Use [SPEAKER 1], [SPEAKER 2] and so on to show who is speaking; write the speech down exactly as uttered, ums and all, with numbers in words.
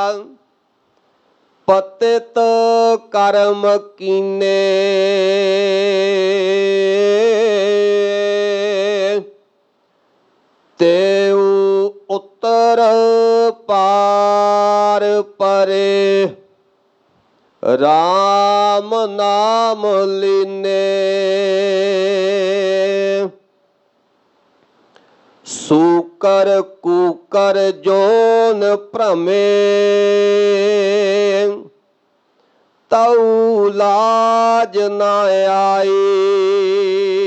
[SPEAKER 1] ਪਤਿਤ ਕਰਮ ਕੀਨੇ। ਤੇਉ ਉਤਰ ਪਾਰ ਪਰੇ। ਰਾਮ ਨਾਮ ਲੀਨੇ। ਸੂਕਰ ਕੂਕਰ ਜੋਨ ਭ੍ਰਮੇ। ਤਉ ਲਾਜ ਨ ਆਈ।